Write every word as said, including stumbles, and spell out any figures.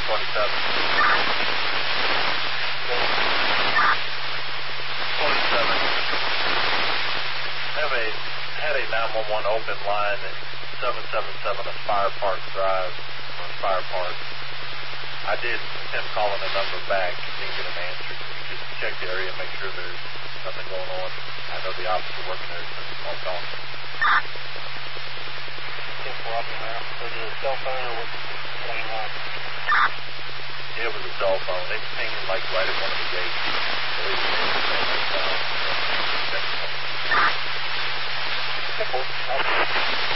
twenty-seven. twenty-seven. Have a, had a nine one one open line at seven seven seven of Fire Park Drive on Fire Park. I did attempt calling the number back, didn't get an answer. Can you just check the area and make sure there's nothing going on? I know the officer working there since the call gone. ten four up in there. Was it a cell phone or was it playing on? Yeah, it was a cell phone. It pinged like right at one of the gates. I believe it was the same as, uh, ten four.